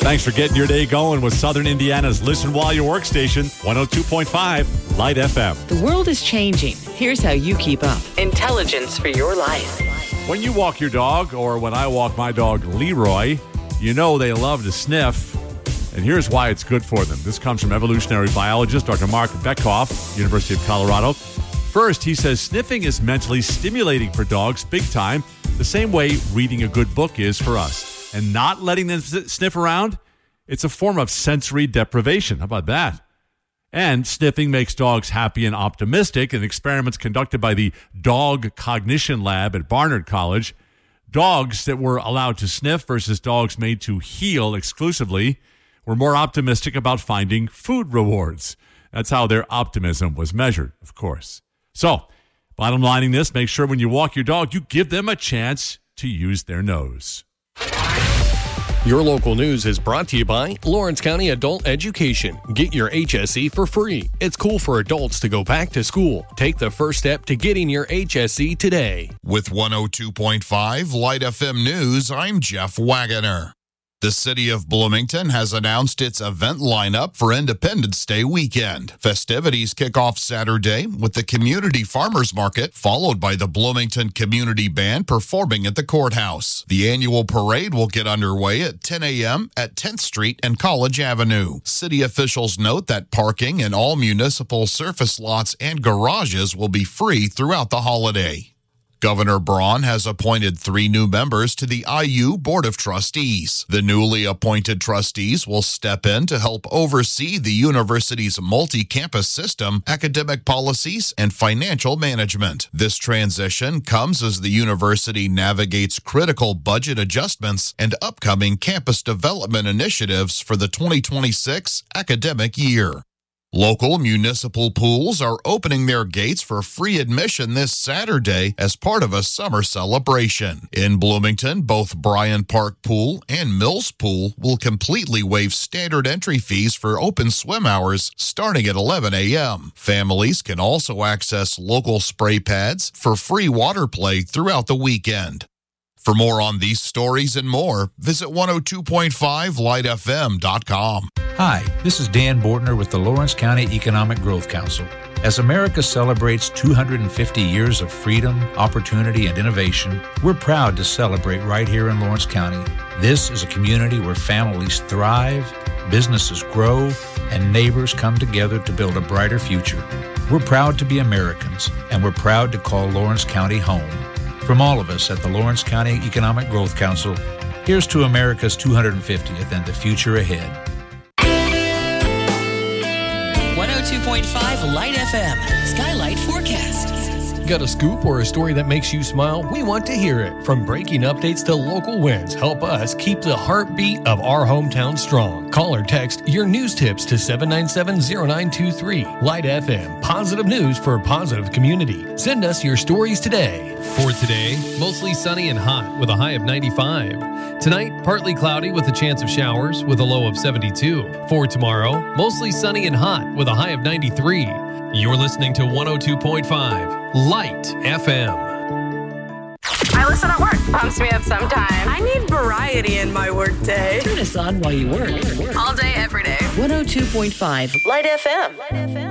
Thanks for getting your day going with Southern Indiana's Listen While You Work station, 102.5 Light FM. The world is changing. Here's how you keep up. Intelligence for your life. When you walk your dog, or when I walk my dog Leroy, you know they love to sniff. And here's why it's good for them. This comes from evolutionary biologist Dr. Mark Beckhoff, University of Colorado. First, he says sniffing is mentally stimulating for dogs big time, the same way reading a good book is for us. And not letting them sniff around, it's a form of sensory deprivation. How about that? And sniffing makes dogs happy and optimistic. In experiments conducted by the Dog Cognition Lab at Barnard College, dogs that were allowed to sniff versus dogs made to heel exclusively were more optimistic about finding food rewards. That's how their optimism was measured, of course. So, bottom lining this, make sure when you walk your dog, you give them a chance to use their nose. Your local news is brought to you by Lawrence County Adult Education. Get your HSE for free. It's cool for adults to go back to school. Take the first step to getting your HSE today. With 102.5 Light FM News, I'm Jeff Wagoner. The city of Bloomington has announced its event lineup for Independence Day weekend. Festivities kick off Saturday with the Community Farmers Market, followed by the Bloomington Community Band performing at the courthouse. The annual parade will get underway at 10 a.m. at 10th Street and College Avenue. City officials note that parking in all municipal surface lots and garages will be free throughout the holiday. Governor Braun has appointed 3 new members to the IU Board of Trustees. The newly appointed trustees will step in to help oversee the university's multi-campus system, academic policies, and financial management. This transition comes as the university navigates critical budget adjustments and upcoming campus development initiatives for the 2026 academic year. Local municipal pools are opening their gates for free admission this Saturday as part of a summer celebration. In Bloomington, both Bryant Park Pool and Mills Pool will completely waive standard entry fees for open swim hours starting at 11 a.m. Families can also access local spray pads for free water play throughout the weekend. For more on these stories and more, visit 102.5lightfm.com. Hi, this is Dan Bortner with the Lawrence County Economic Growth Council. As America celebrates 250 years of freedom, opportunity, and innovation, we're proud to celebrate right here in Lawrence County. This is a community where families thrive, businesses grow, and neighbors come together to build a brighter future. We're proud to be Americans, and we're proud to call Lawrence County home. From all of us at the Lawrence County Economic Growth Council, here's to America's 250th and the future ahead. 102.5 Light FM, Skylight Forecast. Got a scoop or a story that makes you smile? We want to hear it. From breaking updates to local wins, help us keep the heartbeat of our hometown strong. Call or text your news tips to 797-0923. Light FM, positive news for a positive community. Send us your stories today. For today, mostly sunny and hot with a high of 95. Tonight, partly cloudy with a chance of showers with a low of 72. For tomorrow, mostly sunny and hot with a high of 93. You're listening to 102.5 Light FM. I listen at work. Pumps me up sometimes. I need variety in my work day. Turn us on while you work. All day, every day. 102.5 Light FM.